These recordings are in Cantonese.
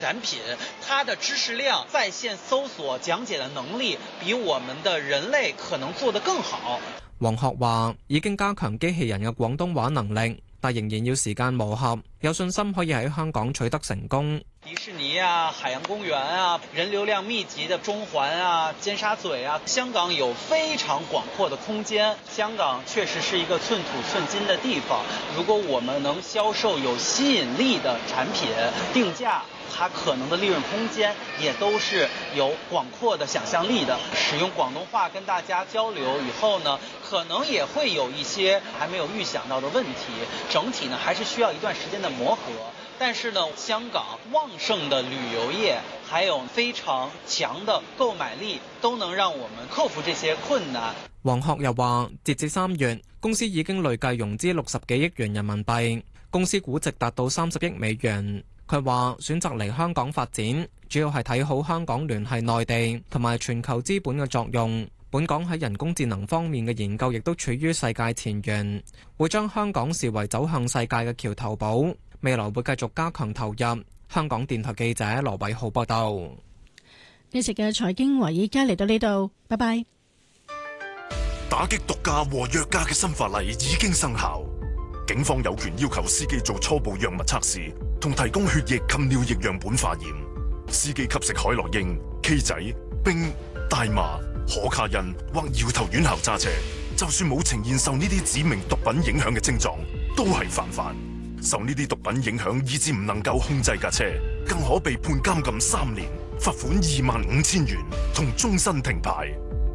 展品它的知識量、在線搜索講解的能力比我們的人類可能做得更好。 黃學話已經加強機器人嘅廣東話能力，但仍然要時間磨合，有信心可以喺香港取得成功。 迪士尼啊，海洋公園啊，人流量密集的中環啊、尖沙咀啊，香港有非常廣闊的空間。香港確實是一個寸土寸金的地方，如果我們能銷售有吸引力的產品，定價它可能的利潤空間也都是有廣闊的想象力的。使用廣東話跟大家交流以後呢，可能也會有一些還沒有預想到的問題，整體呢還是需要一段時間的磨合。但是呢，香港旺盛的旅遊業還有非常強的購買力，都能讓我們克服這些困難。 黃學又話，截至3月，公司已經累計融資60幾億元人民幣，公司估值達到30億美元。佢話選擇嚟香港發展，主要係睇好香港聯繫內地同埋全球資本嘅作用。本港喺人工智能方面嘅研究亦都處於世界前沿，會將香港視為走向世界嘅橋頭堡。未來會繼續加強投入。香港電台記者羅偉浩報道。 呢次嘅財經華爾街嚟到呢度，拜拜。 打擊毒駕和藥駕嘅新法例已經生效，警方有權要求司機做初步藥物測試，同提供血液及尿液樣本化驗。司機吸食海洛因、K 仔、冰、大麻、可卡因或搖頭丸後揸車，就算冇呈現受呢啲指明毒品影響嘅症狀，都係犯法。受呢啲毒品影響以致唔能夠控制架車，更可被判監禁3年、罰款25,000元同終身停牌。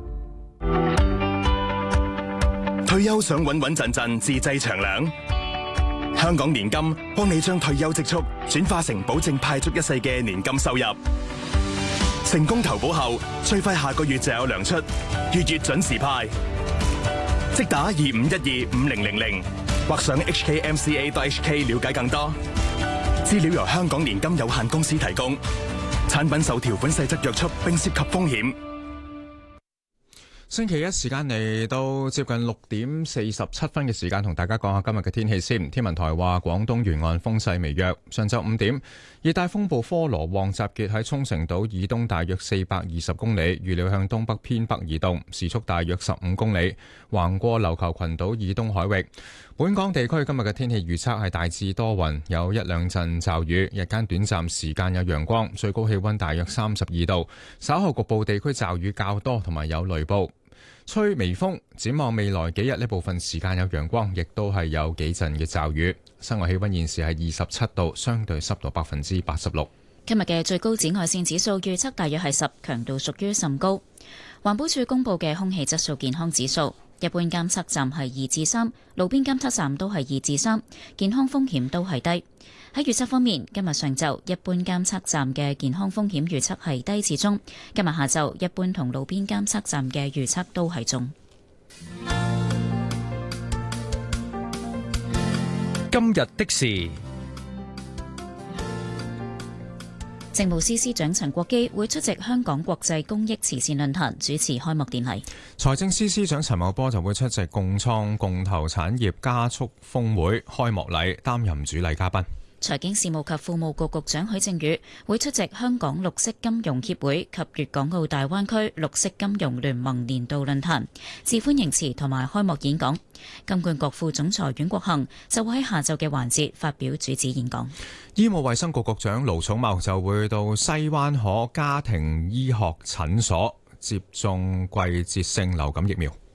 退休想穩穩陣陣自製長糧，香港年金幫你將退休積蓄轉化成保證派足一世嘅年金收入。成功投保後，最快下個月就有糧出，月月準時派。即打25125000。或上 hkmca.hk 了解更多。資料由香港年金有限公司提供，產品受條款細則約束並涉及風險。 星期一時間嚟到接近6點47分嘅時間，同大家講下今日嘅天氣先。天文台話廣東沿岸風勢微弱。上晝5點，熱帶風暴科羅旺集結喺沖繩島以東大約420公里，預料向東北偏北移動，時速大約15公里，橫過琉球群島以東海域。本港地區今日嘅天氣預測係大致多雲，有1兩陣驟雨，日間短暫時間有陽光，最高氣溫大約32度。稍後局部地區驟雨較多，同埋有雷暴，吹微風。展望未來幾日呢，部分時間有陽光，亦都係有幾陣嘅驟雨。室外氣溫現時係27度，相對濕度86%。 今日嘅最高紫外線指數預測大約係10，強度屬於甚高。環保署公布嘅空氣質素健康指數，一般監測站係2至3，路邊監測站都係2至3，健康風險都係低。喺預測方面，今日上晝一般監測站嘅健康風險預測係低至中，今日下晝一般同路邊監測站嘅預測都係中。 今日的事， 政務司司長陳國基會出席香港國際公益慈善論壇，主持開幕典禮。 財政司司長陳茂波就會出席共創共投產業加速峰會開幕禮，擔任主禮嘉賓。 財經事務及庫務局局長許正宇會出席香港綠色金融協會及粵港澳大灣區綠色金融聯盟年度論壇致歡迎辭同埋開幕演講。金管局副總裁阮國恒就會喺下晝嘅環節發表主旨演講。 醫務衛生局局長盧寵茂就會到西灣河家庭醫學診所接種季節性流感疫苗。